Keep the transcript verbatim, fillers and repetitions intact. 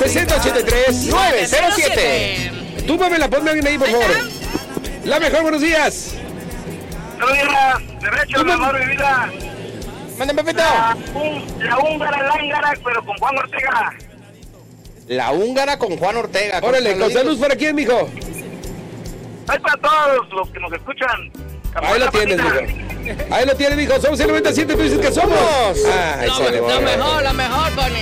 sesenta ochenta y tres nueve cero siete. Tú, Pamela, ponme alguien ahí, por favor. La mejor, buenos días. Buenos días, derecho, mi amor, mi vida. Mándame, Pepito. La, un, la húngara lángara, pero con Juan Ortega. La húngara con Juan Ortega. Órale, con salud para quién, mijo. Hay para todos los que nos escuchan. Ahí lo tienes, mijo. Ahí lo tienes, mijo. Somos el noventa y siete, tú dices que somos. Ah, lo, lo mejor, lo mejor, Bonnie.